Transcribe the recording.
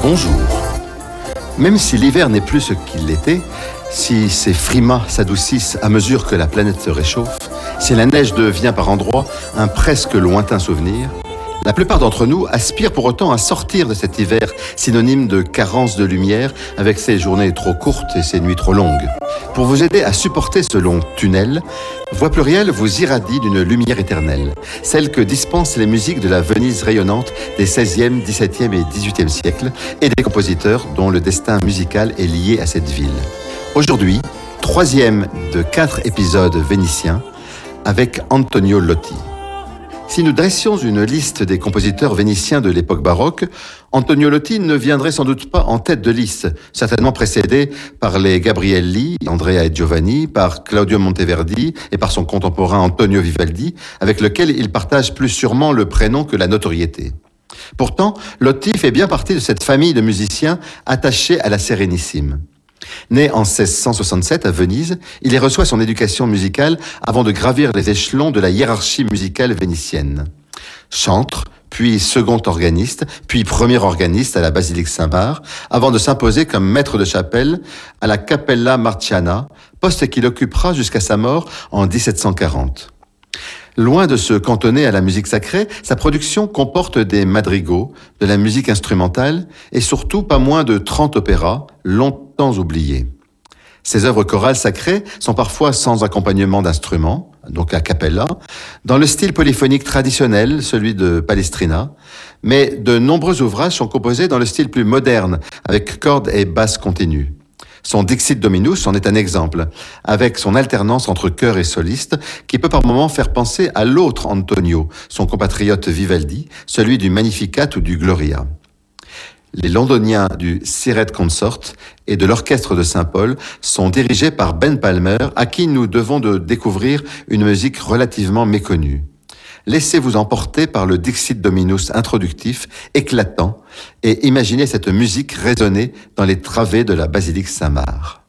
Bonjour. Même si l'hiver n'est plus ce qu'il était, si ces frimas s'adoucissent à mesure que la planète se réchauffe, si la neige devient par endroits un presque lointain souvenir, la plupart d'entre nous aspirent pour autant à sortir de cet hiver synonyme de carence de lumière avec ses journées trop courtes et ses nuits trop longues. Pour vous aider à supporter ce long tunnel, Voix Pluriel vous irradie d'une lumière éternelle, celle que dispensent les musiques de la Venise rayonnante des 16e, 17e et 18e siècles et des compositeurs dont le destin musical est lié à cette ville. Aujourd'hui, 3e de 4 épisodes vénitiens avec Antonio Lotti. Si nous dressions une liste des compositeurs vénitiens de l'époque baroque, Antonio Lotti ne viendrait sans doute pas en tête de liste, certainement précédé par les Gabrielli, Andrea et Giovanni, par Claudio Monteverdi et par son contemporain Antonio Vivaldi, avec lequel il partage plus sûrement le prénom que la notoriété. Pourtant, Lotti fait bien partie de cette famille de musiciens attachés à la Sérénissime. Né en 1667 à Venise, il y reçoit son éducation musicale avant de gravir les échelons de la hiérarchie musicale vénitienne. Chantre, puis second organiste, puis premier organiste à la basilique Saint-Marc, avant de s'imposer comme maître de chapelle à la Cappella Marciana, poste qu'il occupera jusqu'à sa mort en 1740. Loin de se cantonner à la musique sacrée, sa production comporte des madrigaux, de la musique instrumentale et surtout pas moins de 30 opéras, longtemps oubliés. Ses œuvres chorales sacrées sont parfois sans accompagnement d'instruments, donc a cappella, dans le style polyphonique traditionnel, celui de Palestrina, mais de nombreux ouvrages sont composés dans le style plus moderne, avec cordes et basses continues. Son Dixit Dominus en est un exemple, avec son alternance entre chœur et soliste, qui peut par moments faire penser à l'autre Antonio, son compatriote Vivaldi, celui du Magnificat ou du Gloria. Les londoniens du Siret Consort et de l'Orchestre de Saint-Paul sont dirigés par Ben Palmer, à qui nous devons de découvrir une musique relativement méconnue. Laissez-vous emporter par le Dixit Dominus introductif, éclatant, et imaginez cette musique résonner dans les travées de la basilique Saint-Marc.